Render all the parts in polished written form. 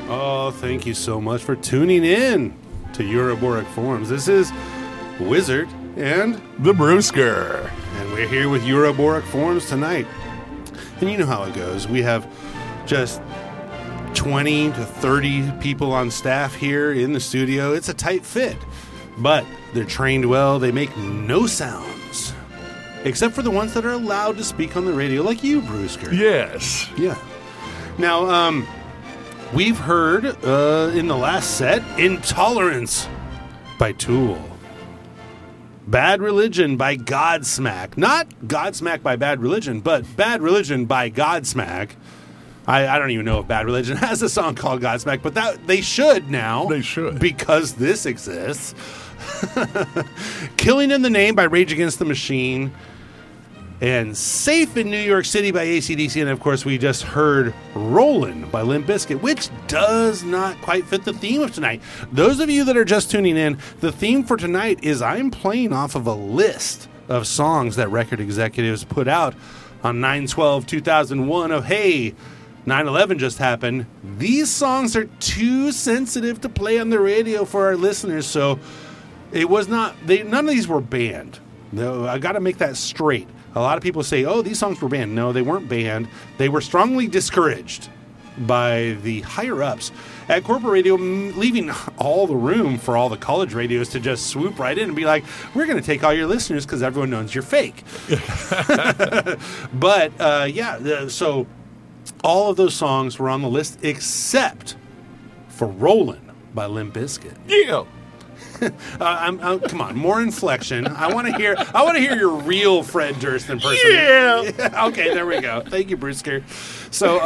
Oh, thank you so much for tuning in to Euroboric Forums. This is Wizard and the Brewsker. And we're here with Euroboric Forums tonight. And you know how it goes. We have just 20 to 30 people on staff here in the studio. It's a tight fit, but they're trained well. They make no sounds, except for the ones that are allowed to speak on the radio, like you, Brewsker. Yes. Yeah. Now, we've heard in the last set, Intolerance by Tool. Bad Religion by Godsmack. Not Godsmack by Bad Religion, but Bad Religion by Godsmack. I don't even know if Bad Religion has a song called Godsmack, but that they should now. They should. Because this exists. Killing in the Name by Rage Against the Machine. And Safe in New York City by AC/DC. And, of course, we just heard Rollin' by Limp Bizkit, which does not quite fit the theme of tonight. Those of you that are just tuning in, the theme for tonight is I'm playing off of a list of songs that record executives put out on 9/12/2001 of, hey, 9/11 just happened. These songs are too sensitive to play on the radio for our listeners, so it was not. None of these were banned. No, I got to make that straight. A lot of people say, "Oh, these songs were banned." No, they weren't banned. They were strongly discouraged by the higher ups at corporate radio, leaving all the room for all the college radios to just swoop right in and be like, "We're going to take all your listeners because everyone knows you're fake." But so. All of those songs were on the list except for Rollin' by Limp Bizkit. Yeah. Come on, more inflection. I want to hear your real Fred Durst impersonation. Yeah. Okay, there we go. Thank you, Brewsker. So,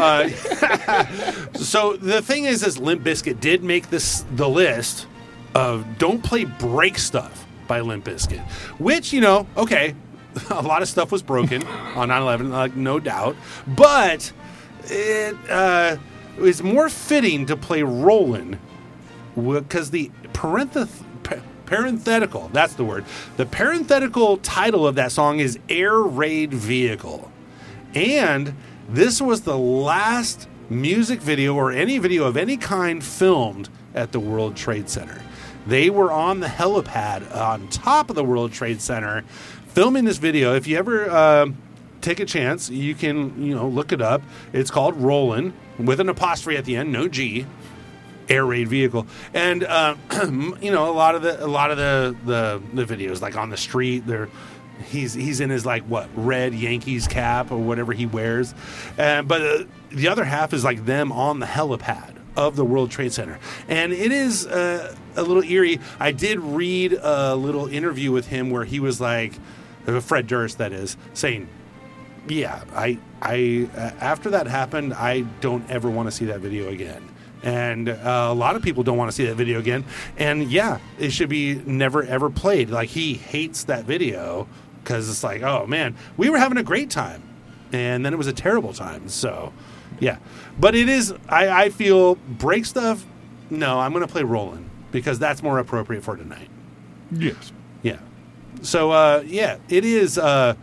so the thing is Limp Bizkit did make the list of don't play break stuff by Limp Bizkit, which okay, a lot of stuff was broken on 9/11, no doubt, but it is more fitting to play Rollin' because the parenthetical, that's the word. The parenthetical title of that song is Air Raid Vehicle. And this was the last music video or any video of any kind filmed at the World Trade Center. They were on the helipad on top of the World Trade Center filming this video. If you ever take a chance, you can look it up. It's called Rollin' with an apostrophe at the end, no G. Air Raid Vehicle. And a lot of the videos, like on the street, he's in his red Yankees cap or whatever he wears, but the other half is like them on the helipad of the World Trade Center, and it is a little eerie. I did read a little interview with him where he was like, Fred Durst, that is, saying, yeah, I after that happened, I don't ever want to see that video again. And a lot of people don't want to see that video again. And yeah, it should be never, ever played. Like, he hates that video because it's like, oh, man, we were having a great time. And then it was a terrible time. So, yeah. But it is, I feel, break stuff, no, I'm going to play Rollin' because that's more appropriate for tonight. Yes. Yeah. So, it is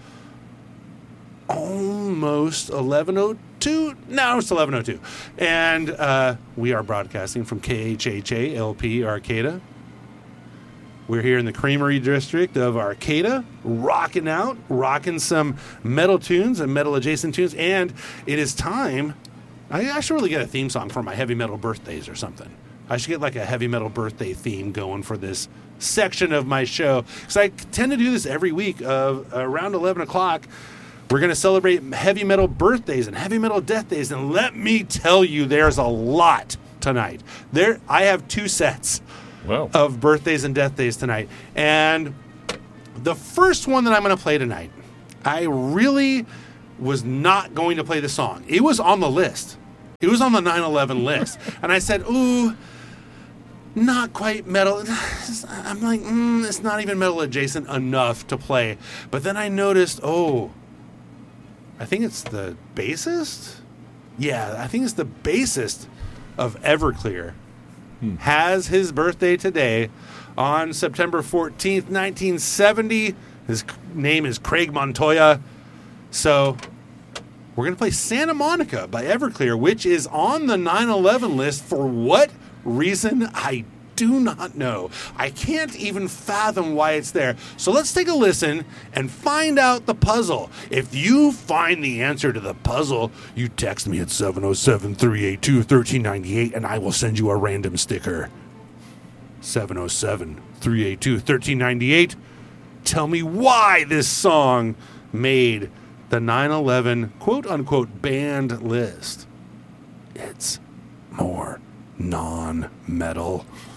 almost 11:02. No, it's 11:02. And we are broadcasting from KHHA LP Arcata. We're here in the Creamery District of Arcata, rocking some metal tunes and metal-adjacent tunes. And it is time. I should really get a theme song for my heavy metal birthdays or something. I should get like a heavy metal birthday theme going for this section of my show. Because I tend to do this every week around 11 o'clock. We're going to celebrate heavy metal birthdays and heavy metal death days. And let me tell you, there's a lot tonight. I have 2 sets of birthdays and death days tonight. And the first one that I'm going to play tonight, I really was not going to play the song. It was on the list. It was on the 9/11 list. And I said, ooh, not quite metal. I'm like, it's not even metal adjacent enough to play. But then I noticed, I think it's the bassist. Yeah, I think it's the bassist of Everclear. Has his birthday today on September 14th, 1970. His name is Craig Montoya. So We're going to play Santa Monica by Everclear, which is on the 9/11 list. For what reason, I do not know. I can't even fathom why it's there. So let's take a listen and find out the puzzle. If you find the answer to the puzzle, you text me at 707-382-1398 and I will send you a random sticker. 707-382-1398. Tell me why this song made the 9/11 quote-unquote banned list. It's more non-metal.